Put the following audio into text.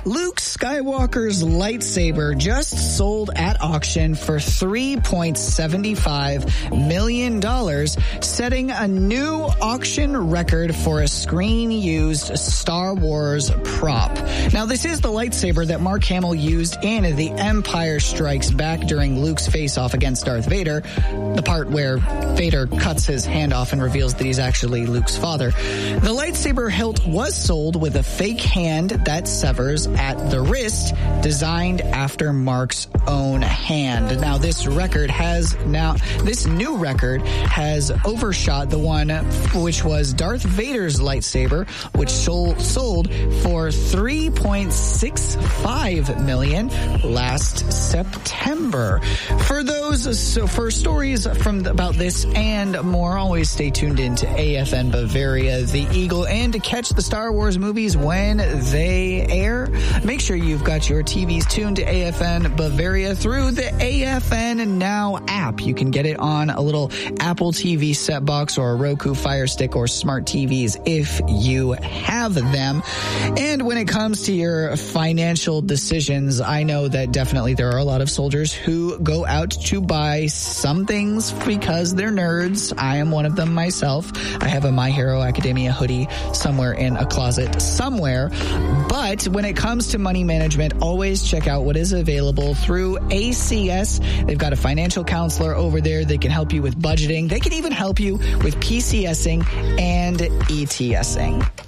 Luke Skywalker's lightsaber just sold at auction for $3.75 million, setting a new auction record for a screen-used Star Wars prop. Now, this is the lightsaber that Mark Hamill used in The Empire Strikes Back during Luke's face-off against Darth Vader, the part where Vader cuts his hand off and reveals that he's actually Luke's father. The lightsaber hilt was sold with a fake hand that severs at the wrist, designed after Mark's own hand. Now, this new record has overshot the one which was Darth Vader's lightsaber, which sold for $3.65 million last September. For stories about this and more, always stay tuned in to AFN Bavaria, the Eagle, and to catch the Star Wars movies when they air, make sure you've got your TVs tuned to AFN Bavaria through the AFN Now app. You can get it on a little Apple TV set box or a Roku Fire Stick or smart TVs if you have them. And when it comes to your financial decisions, I know that definitely there are a lot of soldiers who go out to buy some things because they're nerds. I am one of them myself. I have a My Hero Academia hoodie somewhere in a closet somewhere. But when it comes to money management, always check out what is available through ACS. They've got a financial counselor over there. They can help you with budgeting. They can even help you with PCSing and ETSing.